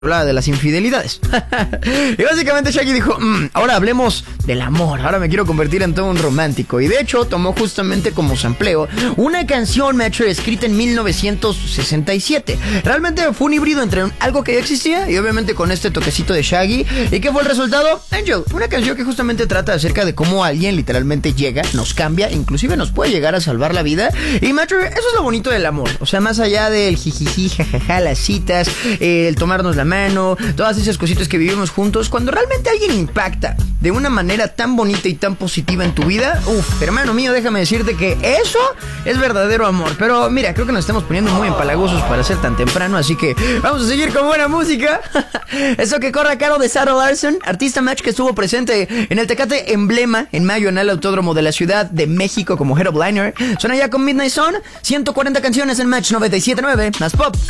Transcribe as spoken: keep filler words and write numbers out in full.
hablaba de las infidelidades. Y básicamente Shaggy dijo, mmm, ahora hablemos del amor, ahora me quiero convertir en todo un romántico. Y de hecho tomó justamente como sampleo una canción, macho, escrita en mil novecientos sesenta y siete. Realmente fue un híbrido entre un, algo que ya existía y obviamente con este toquecito de Shaggy. ¿Y qué fue el resultado? Angel, una canción que justamente trata acerca de cómo alguien literalmente llega, nos cambia, inclusive nos puede llegar a salvar la vida. Y macho, eso es lo bonito del amor. O sea, más allá del jijiji, jajaja, las citas, eh, el tomarnos la mano, todas esas cositas que vivimos juntos, cuando realmente alguien impacta de una manera tan bonita y tan positiva en tu vida, uff, hermano mío, déjame decirte que eso es verdadero amor. Pero mira, creo que nos estamos poniendo muy empalagosos para ser tan temprano, así que vamos a seguir con buena música. Eso que corre a cargo de Sarah Larson, artista match que estuvo presente en el Tecate Emblema en mayo en el Autódromo de la Ciudad de México como headliner. Suena ya con Midnight Sun, ciento cuarenta canciones en Match noventa y siete punto nueve, más pop.